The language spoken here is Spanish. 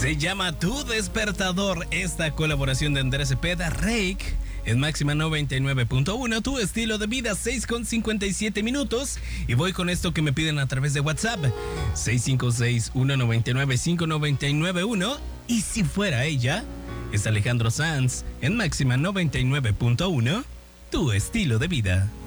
Se llama Tu Despertador, esta colaboración de Andrés Cepeda, Rake, en Máxima 99.1, tu estilo de vida, 6:57 minutos. Y voy con esto que me piden a través de WhatsApp, 656-199-5991. Y si fuera ella, es Alejandro Sanz, en Máxima 99.1, tu estilo de vida.